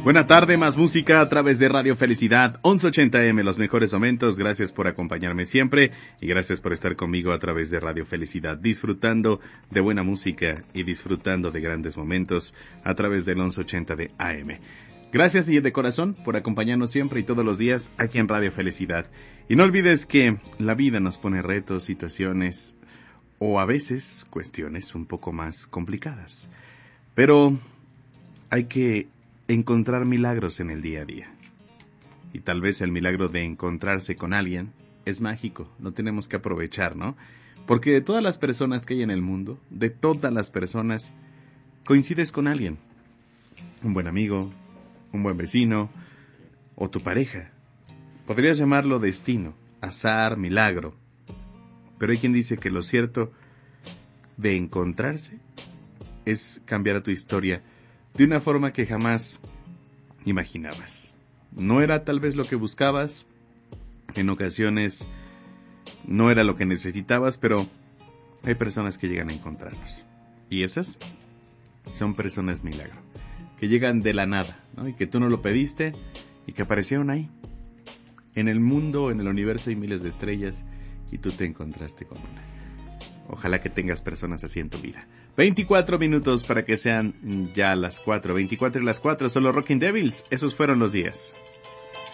Buena tarde, más música a través de Radio Felicidad, 1180M, los mejores momentos. Gracias por acompañarme siempre y gracias por estar conmigo a través de Radio Felicidad, disfrutando de buena música y disfrutando de grandes momentos a través del 1180 de AM. Gracias y de corazón por acompañarnos siempre y todos los días aquí en Radio Felicidad. Y no olvides que la vida nos pone retos, situaciones o a veces cuestiones un poco más complicadas. Pero hay que encontrar milagros en el día a día. Y tal vez el milagro de encontrarse con alguien es mágico, lo tenemos que aprovechar, ¿no? Porque de todas las personas que hay en el mundo, de todas las personas, coincides con alguien. Un buen amigo, un buen vecino, o tu pareja. Podrías llamarlo destino, azar, milagro. Pero hay quien dice que lo cierto de encontrarse es cambiar a tu historia de una forma que jamás imaginabas. No era tal vez lo que buscabas, en ocasiones no era lo que necesitabas, pero hay personas que llegan a encontrarnos. Y esas son personas milagro, que llegan de la nada, ¿no? Y que tú no lo pediste y que aparecieron ahí. En el mundo, en el universo hay miles de estrellas y tú te encontraste con una. Ojalá que tengas personas así en tu vida. 24 minutos para que sean ya las 4. 24 y las 4 son los Rocking Devils. Esos fueron los días.